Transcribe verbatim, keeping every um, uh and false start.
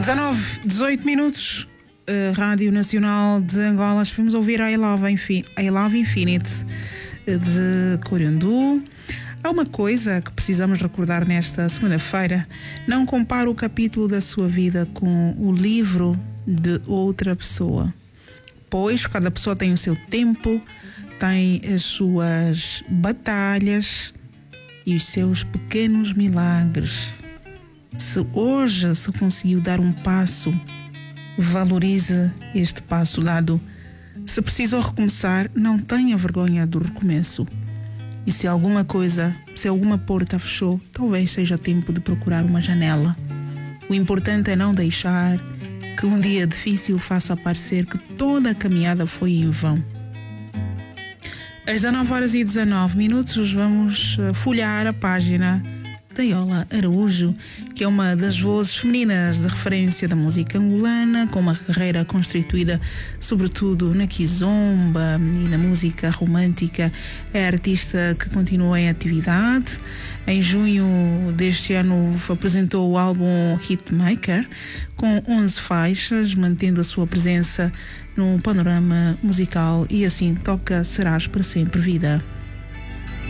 dezanove, dezoito minutos, uh, Rádio Nacional de Angola. Vamos ouvir I Love, Infin- I Love Infinite de Corundu. Há uma coisa que precisamos recordar nesta segunda-feira: não compare o capítulo da sua vida com o livro de outra pessoa, pois cada pessoa tem o seu tempo, tem as suas batalhas e os seus pequenos milagres. Se hoje se conseguiu dar um passo, valorize este passo dado. Se precisou recomeçar, não tenha vergonha do recomeço. E se alguma coisa, se alguma porta fechou, talvez seja tempo de procurar uma janela. O importante é não deixar que um dia difícil faça parecer que toda a caminhada foi em vão. Às dezanove horas e dezanove minutos vamos folhear a página da Iola Araújo, que é uma das vozes femininas de referência da música angolana, com uma carreira constituída sobretudo na kizomba e na música romântica. É artista que continua em atividade. Em junho deste ano apresentou o álbum Hitmaker, com onze faixas, mantendo a sua presença no panorama musical, e assim toca Serás para Sempre Vida.